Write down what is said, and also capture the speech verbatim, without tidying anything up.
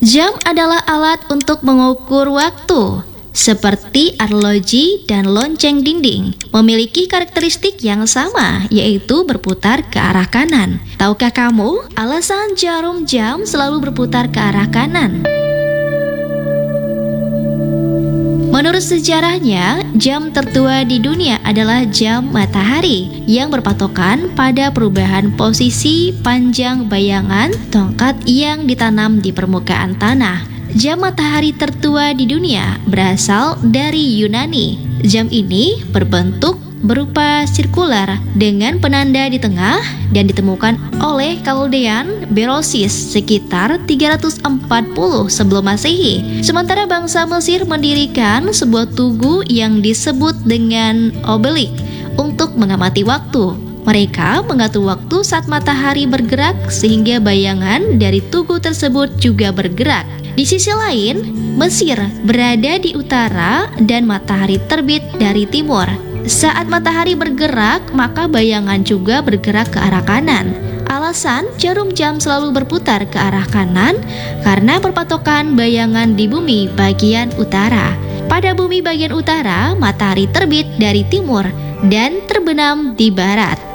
Jam adalah alat untuk mengukur waktu, seperti arloji dan lonceng dinding, memiliki karakteristik yang sama, yaitu berputar ke arah kanan. Tahukah kamu alasan jarum jam selalu berputar ke arah kanan? Menurut sejarahnya, jam tertua di dunia adalah jam matahari yang berpatokan pada perubahan posisi panjang bayangan tongkat yang ditanam di permukaan tanah. Jam matahari tertua di dunia berasal dari Yunani. Jam ini berbentuk berupa sirkular dengan penanda di tengah dan ditemukan oleh Chaldean Berosus sekitar tiga ratus empat puluh sebelum Masehi. Sementara bangsa Mesir mendirikan sebuah tugu yang disebut dengan obelik untuk mengamati waktu. Mereka mengatur waktu saat matahari bergerak sehingga bayangan dari tugu tersebut juga bergerak. Di sisi lain, Mesir berada di utara dan matahari terbit dari timur. Saat matahari bergerak, maka bayangan juga bergerak ke arah kanan. Alasan jarum jam selalu berputar ke arah kanan karena berpatokan bayangan di bumi bagian utara. Pada bumi bagian utara, matahari terbit dari timur dan terbenam di barat.